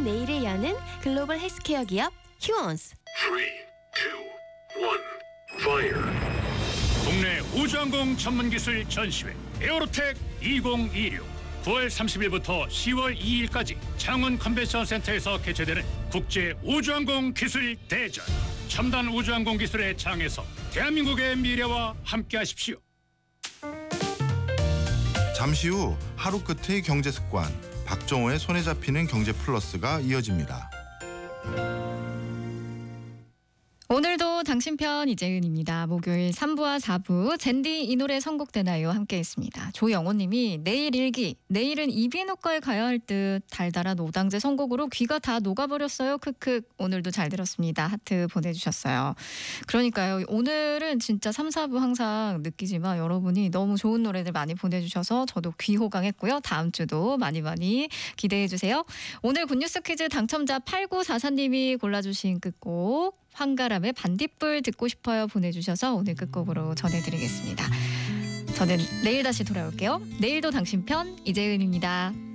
내일을 여는 글로벌 헬스케어 기업 휴원스. 3, 2, 1, fire. 국내 우주항공 전문기술 전시회 에어로텍 2026 9월 30일부터 10월 2일까지 창원 컨벤션센터에서 개최되는 국제 우주항공 기술 대전. 첨단 우주항공 기술의 장에서 대한민국의 미래와 함께하십시오. 잠시 후 하루 끝의 경제 습관 박정호의 손에 잡히는 경제 플러스가 이어집니다. 오늘도 당신 편 이재은입니다. 목요일 3부와 4부 젠디 이 노래 선곡되나요? 함께했습니다. 조영호님이 내일 일기 내일은 이비인후과에 가야 할 듯 달달한 오당제 선곡으로 귀가 다 녹아버렸어요. 크크 오늘도 잘 들었습니다. 하트 보내주셨어요. 그러니까요. 오늘은 진짜 3, 4부 항상 느끼지만 여러분이 너무 좋은 노래들 많이 보내주셔서 저도 귀 호강했고요. 다음 주도 많이 기대해주세요. 오늘 굿뉴스 퀴즈 당첨자 8944님이 골라주신 끝곡 황가람의 반딧불 듣고 싶어요 보내주셔서 오늘 끝곡으로 전해드리겠습니다. 저는 내일 다시 돌아올게요. 내일도 당신 편 이재은입니다.